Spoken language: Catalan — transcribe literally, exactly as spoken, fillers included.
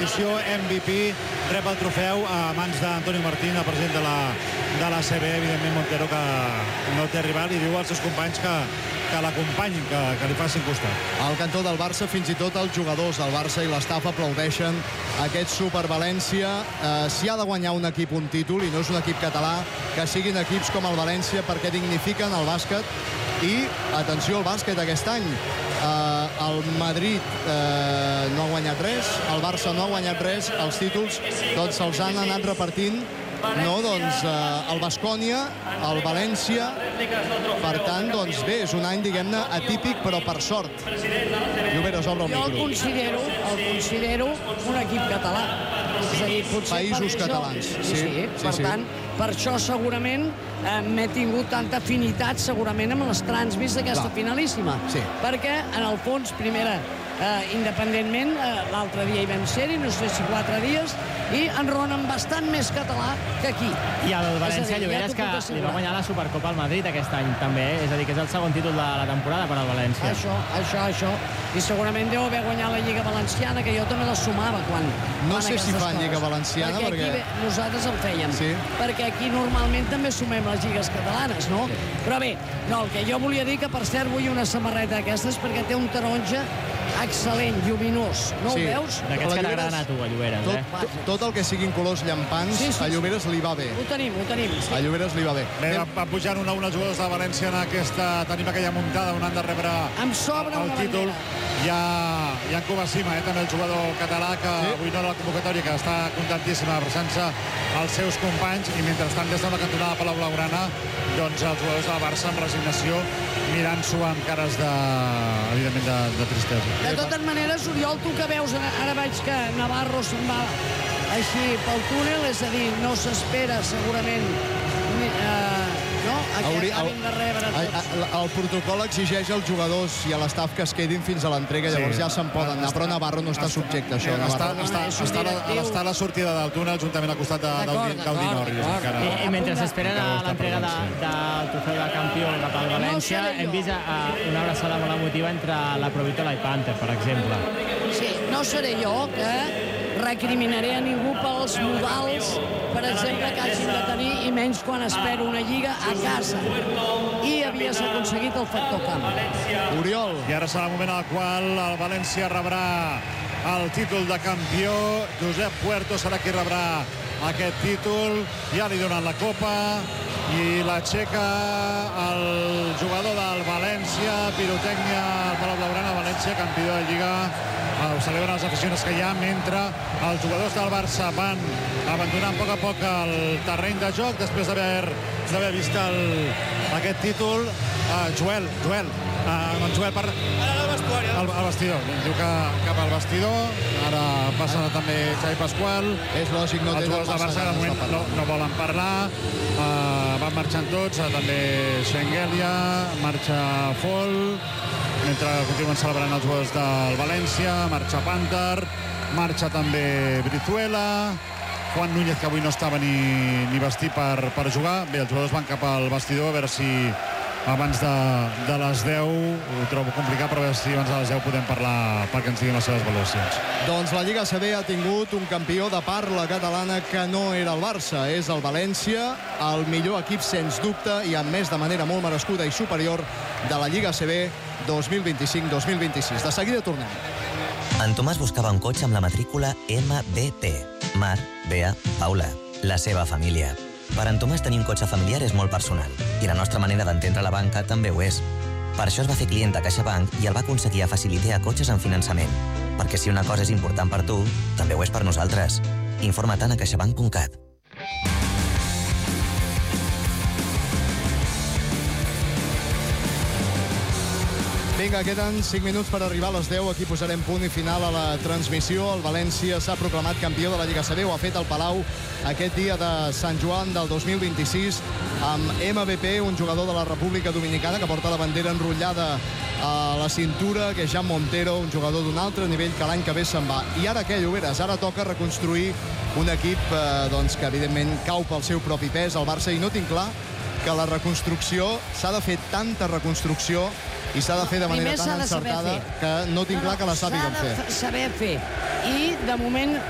competició, M V P, rep el trofeu a mans d'Antonio Martín, el president de la, de la C B. Evidentment, Montero, que no té rival, i diu als seus companys que, que l'acompanyin, que, que li facin costat. Al cantó del Barça, fins i tot els jugadors del Barça i l'estaf aplaudeixen aquest Super València. Eh, si ha de guanyar un equip un títol, i no és un equip català, que siguin equips com el València, perquè dignifiquen el bàsquet. I, atenció al bàsquet aquest any, eh, el Madrid eh, no ha guanyat res, el Barça no ha guanyat res, els títols tots se'ls han anat repartint. No, doncs, eh, el Baskonia, el València, per tant, doncs bé, és un any, diguem-ne, atípic, però per sort. Lloberes, obre el Jo el micro. considero, el considero un equip català. És a dir, potser Països per catalans, això, sí, sí, sí, per sí. tant, per això segurament eh, m'he tingut tanta afinitat segurament amb les transmis d'aquesta Clar. finalíssima. Sí. Perquè, en el fons, primera, eh, independentment, eh, l'altre dia hi vam ser-hi, no sé si quatre dies, i enronen bastant més català que aquí. I el És València, a dir, Lloberes, ja t'ho que puc li assegurar. va guanyar la Supercopa al Madrid aquest any també, eh? És a dir, que és el segon títol de la temporada per al València. Això, això, això. I segurament deu haver guanyat la Lliga Valenciana, que jo també la sumava quan... No quan sé si aquestes fan coses. Lliga Valenciana, perquè... perquè- Aquí ve- nosaltres en fèiem. Sí. Perquè aquí normalment també sumem les lligues catalanes, no? Sí. Però bé, no, el que jo volia dir, que per cert vull una samarreta d'aquestes perquè té un taronja excel·lent, lluminós. No Sí. ho veus? D'aquests que Lloberes, t'agraden a tu, a Lloberes, Tot, eh? tot, tot el que siguin colors llampants, Sí, sí, sí. a Lloberes li va bé. Ho tenim, ho tenim. Sí. A Lloberes li va bé. Bé, van, van pujant un a un els jugadors de València en aquesta... Tenim aquella muntada on han de rebre Em sobra el una títol. bandera. Hi ha, hi ha Covacima, eh, també el jugador català, que Sí. avui no a la convocatòria, que està contentíssim abraçant-se als seus companys, i mentrestant des de la cantonada Palau Blaugrana, doncs els jugadors del Barça amb resignació, mirant-s'ho amb cares de, evidentment, de, de tristesa. De totes maneres, Oriol, tu que veus, ara ara veig que Navarro se'n va així pel túnel, és a dir, no s'espera segurament ni- eh, no? que Hauri- acabin de rebre el, tots. el, el protocol exigeix als jugadors i a l'estaf que es quedin fins a l'entrega, llavors Sí. ja se'n poden anar, però Navarro no està subjecte a això. Està, Navarro. està, és un està, a la- directiu. està a la sortida del túnel, juntament al costat de- D'acord, d'Audi d'acord, Norris. d'acord. encara. I, i mentre s'esperen a Encara l'entrega de, està del trofeu de campió cap al València, No seré jo. hem vist a, a una abraçada molt emotiva entre la Provítola i Panther, per exemple. Sí, no seré jo que recriminaré a ningú pels modals, per exemple, que hagin de tenir, i menys quan espero una lliga a casa. I havies aconseguit el factor camp. Oriol. I ara serà el moment al qual el València rebrà el títol de campió. Josep Puerto serà qui rebrà aquest títol. Ja li donen la copa i l'aixeca el jugador del València. Pirotècnia al Palau Blaugrana. València, campió de Lliga. Ho celebren els aficionats que hi ha, mentre els jugadors del Barça van abandonant a poc a poc el terreny de joc després d'haver d'haver vist el, aquest títol. Uh, Joel, Joel, uh, en Joel per... Al, al vestidor, diu que cap al vestidor. Ara passa també Xavi Pasqual. És lògic, no Els tenen jugadors del massa Barça de ganes de moment parlar. no, no volen parlar. Uh, van marxant tots, uh, també Schengelia, marxa Fol, mentre continuen celebrant els jugadors del València, marxa Panther, marxa també Brizuela, Juan Núñez, que avui no estava ni, ni vestit per, per jugar. Bé, els jugadors van cap al vestidor a veure si abans de, de les deu, ho trobo complicat, però a veure si abans de les deu podem parlar perquè ens diguin les seves valoracions. Doncs la Lliga A C B ha tingut un campió de parla catalana que no era el Barça, és el València, el millor equip sens dubte i a més de manera molt merescuda i superior de la Lliga A C B dos mil vint-i-cinc dos mil vint-i-sis. De seguida tornem. En Tomàs buscava un cotxe amb la matrícula M B P. Mar, Bea, Paula, la seva família. Per en Tomàs tenir un cotxe familiar és molt personal i la nostra manera d'entendre la banca també ho és. Per això es va fer client de CaixaBank i el va aconseguir a facilitar cotxes en finançament. Perquè si una cosa és important per tu, també ho és per nosaltres. Informa-te'n a caixabank punt cat. Vinga, queden cinc minuts per arribar a les deu. Aquí posarem punt i final a la transmissió. El València s'ha proclamat campió de la Lliga A C B. Ho ha fet al Palau aquest dia de Sant Joan del dos mil vint-i-sis amb M V P, un jugador de la República Dominicana que porta la bandera enrotllada a la cintura, que és Jan Montero, un jugador d'un altre nivell que l'any que ve se'n va. I ara què, Lloberes? Ara toca reconstruir un equip eh, doncs, que evidentment cau pel seu propi pes, el Barça, i no tinc clar que la reconstrucció, s'ha de fer tanta reconstrucció i s'ha de fer de manera Primer tan s'ha de saber encertada fer. que no tinc clar que la sàpiguen S'ha fer. de saber fer. I, de moment,